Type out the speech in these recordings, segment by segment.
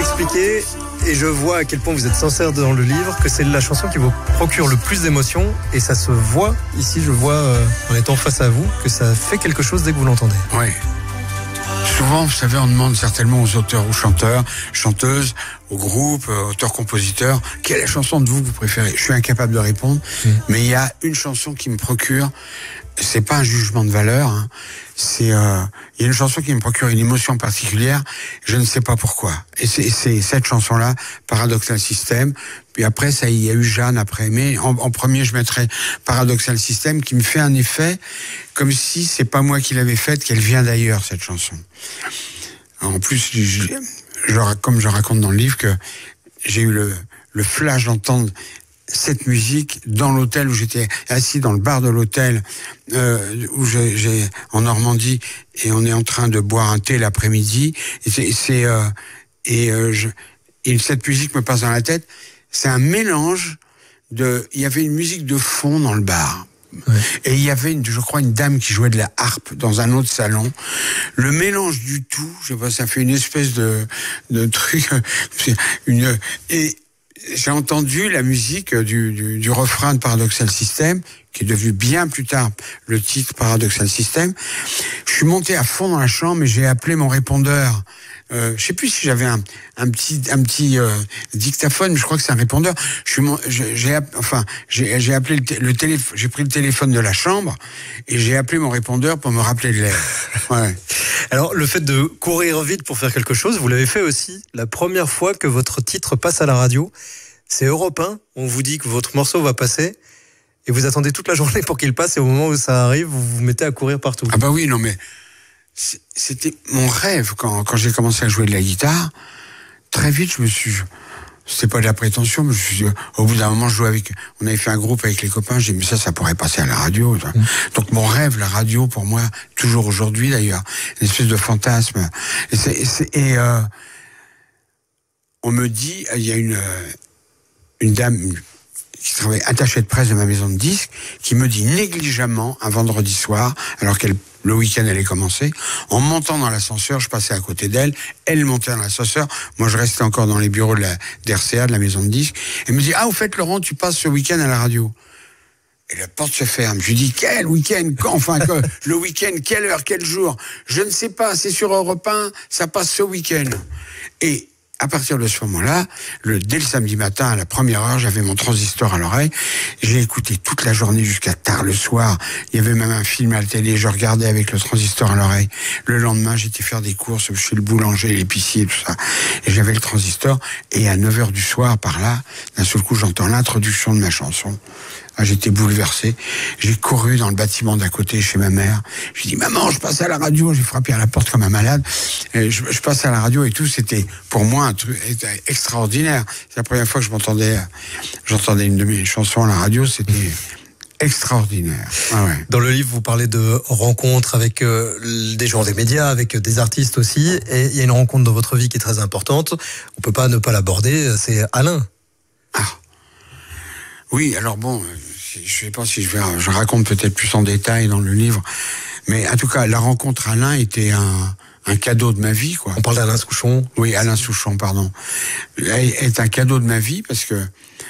expliquez, et je vois à quel point vous êtes sincère dans le livre, que c'est la chanson qui vous procure le plus d'émotions, et ça se voit, ici je vois en étant face à vous, que ça fait quelque chose dès que vous l'entendez. Oui. Souvent, vous savez, on demande certainement aux auteurs ou chanteurs, chanteuses, aux groupes, auteurs-compositeurs, quelle est la chanson de vous que vous préférez ? Je suis incapable de répondre, mais il y a une chanson qui me procure, c'est pas un jugement de valeur, hein, il y a une chanson qui me procure une émotion particulière, je ne sais pas pourquoi. Et c'est cette chanson-là, Paradoxal System. Puis après, il y a eu Jeanne après. Mais en premier, je mettrais Paradoxal System, qui me fait un effet comme si c'est pas moi qui l'avais faite, qu'elle vient d'ailleurs, cette chanson. En plus, comme je raconte dans le livre, que j'ai eu le flash d'entendre cette musique dans l'hôtel où j'étais assis dans le bar de l'hôtel où j'ai en Normandie, et on est en train de boire un thé l'après-midi, et cette musique me passe dans la tête. C'est un mélange il y avait une musique de fond dans le bar. Ouais. Et il y avait, je crois, une dame qui jouait de la harpe dans un autre salon. Le mélange du tout, je sais pas, ça fait une espèce de truc, et j'ai entendu la musique du refrain de Paradoxal System, qui est devenu bien plus tard le titre Paradoxal System. Je suis monté à fond dans la chambre et j'ai appelé mon répondeur. Je sais plus si j'avais un petit dictaphone, mais je crois que c'est un répondeur. J'ai appelé le téléphone, j'ai pris le téléphone de la chambre et j'ai appelé mon répondeur pour me rappeler de l'air. Ouais. Alors, le fait de courir vite pour faire quelque chose, vous l'avez fait aussi la première fois que votre titre passe à la radio. C'est Europe 1, on vous dit que votre morceau va passer et vous attendez toute la journée pour qu'il passe, et au moment où ça arrive, vous vous mettez à courir partout. Ah bah oui, non mais c'était mon rêve quand j'ai commencé à jouer de la guitare. Très vite, c'était pas de la prétention, mais au bout d'un moment, on avait fait un groupe avec les copains, j'ai dit, mais ça pourrait passer à la radio. Donc mon rêve, la radio, pour moi, toujours aujourd'hui d'ailleurs, une espèce de fantasme. Et on me dit, il y a une dame qui travaille attachée de presse de ma maison de disques, qui me dit négligemment, un vendredi soir, alors le week-end allait commencer, en montant dans l'ascenseur, je passais à côté d'elle, elle montait dans l'ascenseur, moi je restais encore dans les bureaux d'RCA, de la maison de disques, elle me dit, au fait Laurent, tu passes ce week-end à la radio. Et la porte se ferme. Je lui dis, quel week-end, le week-end, quelle heure, quel jour? Je ne sais pas, c'est sur Europe 1, ça passe ce week-end. Et à partir de ce moment-là, dès le samedi matin, à la première heure, j'avais mon transistor à l'oreille. J'ai écouté toute la journée jusqu'à tard le soir. Il y avait même un film à la télé, je regardais avec le transistor à l'oreille. Le lendemain, j'étais faire des courses chez le boulanger, l'épicier, tout ça. Et j'avais le transistor. Et à 9h du soir, par là, d'un seul coup, j'entends l'introduction de ma chanson. J'étais bouleversé. J'ai couru dans le bâtiment d'à côté chez ma mère. J'ai dit, maman, je passe à la radio. J'ai frappé à la porte comme un malade. Et je passe à la radio et tout. C'était pour moi un truc extraordinaire. C'est la première fois que j'entendais une de mes chansons à la radio. C'était extraordinaire. Ah ouais. Dans le livre, vous parlez de rencontres avec des gens des médias, avec des artistes aussi. Et il y a une rencontre dans votre vie qui est très importante. On peut pas ne pas l'aborder. C'est Alain. Ah. Oui, alors bon, je sais pas si je raconte peut-être plus en détail dans le livre, mais en tout cas, la rencontre Alain était un cadeau de ma vie, quoi. On parle d'Alain Souchon. Oui, Alain Souchon, pardon. Est un cadeau de ma vie parce que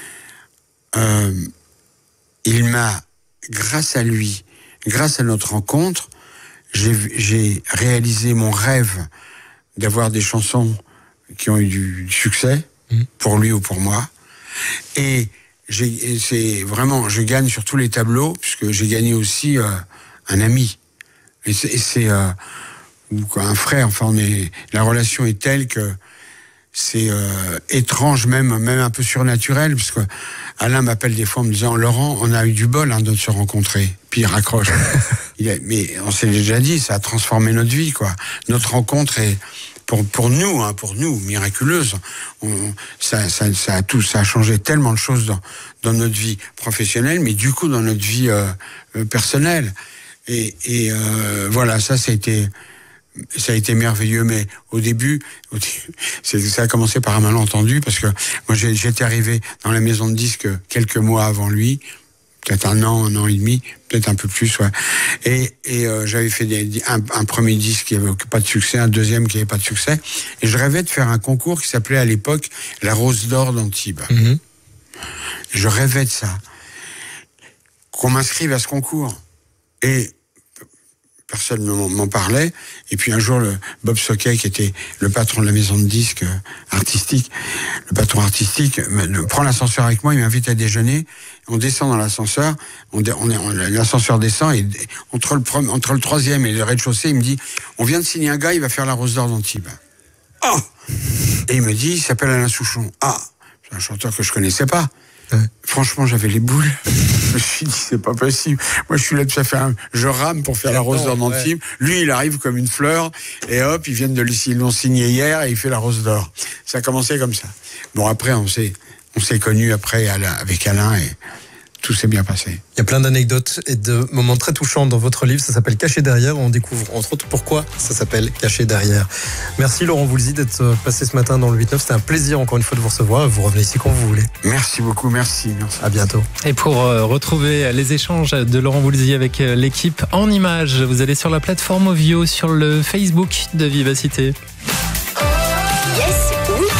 il m'a, grâce à lui, grâce à notre rencontre, j'ai réalisé mon rêve d'avoir des chansons qui ont eu du succès, pour lui ou pour moi. Et c'est vraiment, je gagne sur tous les tableaux, puisque j'ai gagné aussi un ami. Et c'est un frère. Enfin, la relation est telle que c'est étrange, même un peu surnaturel, parce que Alain m'appelle des fois en me disant, Laurent, on a eu du bol de se rencontrer. Puis il raccroche. Mais on s'est déjà dit, ça a transformé notre vie, quoi. Notre rencontre est pour nous, miraculeuse. Ça a changé tellement de choses dans notre vie professionnelle, mais du coup dans notre vie personnelle. Et voilà, ça a été merveilleux. Mais au début, ça a commencé par un malentendu, parce que moi j'étais arrivé dans la maison de disques quelques mois avant lui, peut-être un an et demi, peut-être un peu plus, ouais. Et j'avais fait un premier disque qui n'avait pas de succès, un deuxième qui n'avait pas de succès, et je rêvais de faire un concours qui s'appelait à l'époque la Rose d'Or d'Antibes. Mmh. Je rêvais de ça, qu'on m'inscrive à ce concours, et personne ne m'en parlait. Et puis un jour, Bob Soquet, qui était le patron de la maison de disques artistique, prend l'ascenseur avec moi, il m'invite à déjeuner. On descend dans l'ascenseur, l'ascenseur descend, et entre le troisième et le rez-de-chaussée, il me dit, on vient de signer un gars, il va faire la Rose d'Or d'Antibes. Ah! Et il me dit, il s'appelle Alain Souchon. Ah! C'est un chanteur que je connaissais pas. Ouais. Franchement, j'avais les boules. Je me suis dit, c'est pas possible. Moi, je suis là, je rame pour faire la Rose d'Or d'Antibes. Ouais. Lui, il arrive comme une fleur, et hop, ils l'ont signé hier, et il fait la Rose d'Or. Ça a commencé comme ça. Bon, après, on s'est connus après avec Alain, et tout s'est bien passé. Il y a plein d'anecdotes et de moments très touchants dans votre livre. Ça s'appelle Caché derrière. On découvre entre autres pourquoi ça s'appelle Caché derrière. Merci Laurent Voulzy d'être passé ce matin dans le 8-9. C'était un plaisir encore une fois de vous recevoir. Vous revenez ici quand vous voulez. Merci beaucoup, merci. À bientôt. Et pour retrouver les échanges de Laurent Voulzy avec l'équipe en images, vous allez sur la plateforme Ovio, sur le Facebook de Vivacité.